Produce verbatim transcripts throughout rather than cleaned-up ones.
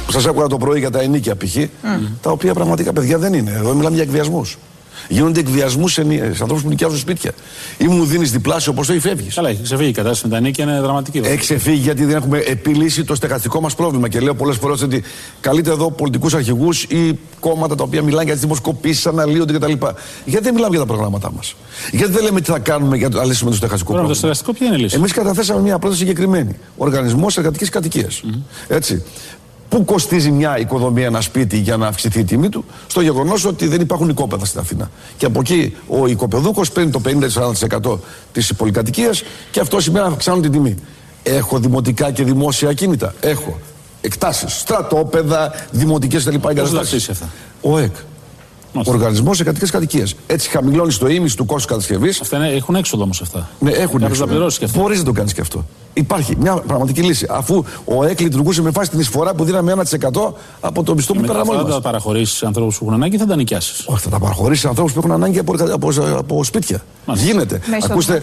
Σας άκουγα το πρωί για τα ενίκια π.χ. Mm. τα οποία πραγματικά παιδιά δεν είναι. Εδώ μιλάμε για εκβιασμούς. Γίνονται εκβιασμούς σε, σε ανθρώπους που νοικιάζουν σπίτια. Ή μου δίνεις διπλάσιο ποσό ή φεύγεις. Καλά, έχει ξεφύγει η κατάσταση με τα ενίκια, είναι δραματική. Έχει ξεφύγει γιατί δεν έχουμε επιλύσει το στεγαστικό μας πρόβλημα. Και λέω πολλές φορές ότι καλείται εδώ πολιτικούς αρχηγούς ή κόμματα τα οποία μιλάνε για τις δημοσκοπήσεις, αναλύονται κτλ. Γιατί δεν μιλάμε για τα προγράμματά μας. Γιατί δεν λέμε τι θα κάνουμε για να λύσουμε το στεγαστικό πρόβλημα. Το στεγαστικό ποια είναι η λύση? Εμείς καταθέσαμε μια πρόταση συγκεκριμένη. Οργανισμός εργατικής κατοικίας. Mm-hmm. Έτσι. Πού κοστίζει μια οικοδομή, ένα σπίτι για να αυξηθεί η τιμή του? Στο γεγονός ότι δεν υπάρχουν οικόπεδα στην Αθήνα. Και από εκεί ο οικοπεδούχος παίρνει το πενήντα με σαράντα τοις εκατό της πολυκατοικίας και αυτό σημαίνει να αυξάνουν την τιμή. Έχω δημοτικά και δημόσια ακίνητα. Έχω εκτάσεις, στρατόπεδα, δημοτικές κτλ. Πώς θα αυξήσει αυτά? Ο ΕΚ. Οργανισμός Εργατικής Κατοικίας. Έτσι χαμηλώνει το ίμιση του κόστους κατασκευής. Αυτά είναι, έχουν έξοδο όμως αυτά. Ναι, έχουν έξοδο. Μπορείς να το κάνεις και αυτό. Υπάρχει μια πραγματική λύση. Αφού ο ΕΚ λειτουργούσε με βάση την εισφορά που δίναμε ένα τοις εκατό από το μισθό που πέραμε όλοι μας. Θα τα παραχωρήσεις σε ανθρώπους που έχουν ανάγκη ή θα τα νοικιάσεις? Όχι, θα τα παραχωρήσεις σε ανθρώπους που έχουν ανάγκη από, από, από σπίτια. Μάλιστα. Γίνεται. Ακούστε,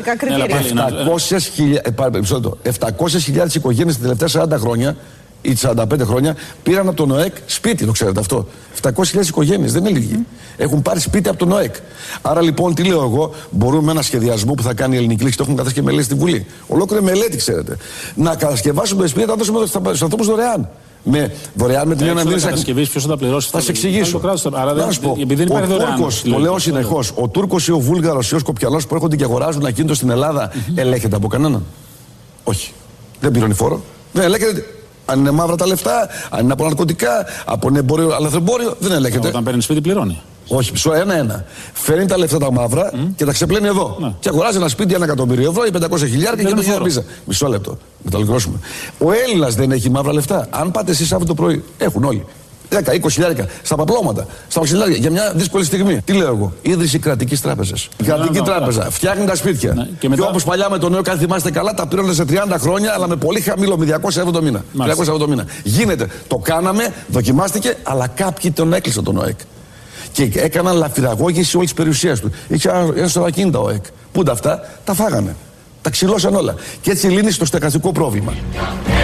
επτακόσιες χιλιάδες οικογένειες τα τελευταία σαράντα χρόνια ή σαράντα πέντε χρόνια πήραν από τον ΟΕΚ σπίτι, το ξέρετε αυτό. επτακόσιες χιλιάδες οικογένειες, δεν είναι λίγοι. Mm. Έχουν πάρει σπίτι από τον ΟΕΚ. Άρα λοιπόν, τι λέω εγώ, μπορούμε με ένα σχεδιασμό που θα κάνει η ελληνική λύση, το έχουν καταθέσει και μελέτη στη Βουλή. Ολόκληρη μελέτη, ξέρετε. Να κατασκευάσουμε τα σπίτια, να τα δώσουμε στους ανθρώπους δωρεάν. Με δωρεάν με την έννοια να μην κατασκευής, ποιος θα τα πληρώσει? Θα σε εξηγήσω. Άρα δεν υπάρχει δωρεάν. Το λέω συνεχώς. Ο Τούρκος ή ο Βούλγαρος ή ο Σκοπιανός που έρχονται και αγοράζουν ακίνητο στην Ελλάδα ελέγχεται από κανέναν? Όχι. Δεν πληρώνει φόρο. Δεν ελέγχεται. Αν είναι μαύρα τα λεφτά, αν είναι από ναρκωτικά, από εμπόριο, λαθρεμπόριο, δεν ελέγχεται. Όταν παίρνει σπίτι, πληρώνει. Όχι, μισό, ένα-ένα. Φέρνει τα λεφτά τα μαύρα mm. και τα ξεπλένει εδώ. Ναι. Και αγοράζει ένα σπίτι ένα εκατομμύριο ευρώ ή πεντακόσια χιλιάρια και το χειροπίζα. Μισό λεπτό. Να το ολοκληρώσουμε. Ο Έλληνας δεν έχει μαύρα λεφτά. Αν πάτε εσείς αύριο το πρωί, έχουν όλοι. δέκα με είκοσι χιλιάρικα στα παπλώματα, στα οξυλάρια για μια δύσκολη στιγμή. Τι λέω εγώ? Ίδρυση κρατικής τράπεζας. Η κρατική τράπεζα φτιάχνει τα σπίτια. Ναι. Και, μετά... και όπως παλιά με τον νέο, αν θυμάστε καλά, τα πήραν σε τριάντα χρόνια, αλλά με πολύ χαμηλό, με διακόσια ευρώ το μήνα. τριακόσια ευρώ το μήνα. Γίνεται. Το κάναμε, δοκιμάστηκε, αλλά κάποιοι τον έκλεισαν τον ΟΕΚ. Και έκαναν λαφυραγώγηση όλη τη περιουσία του. Είχε ένα σωρό ακίνητα ο ΟΕΚ. Πού τα αυτά, τα φάγανε. Τα ξυλώσαν όλα. Και έτσι λύνει το στεγαστικό πρόβλημα.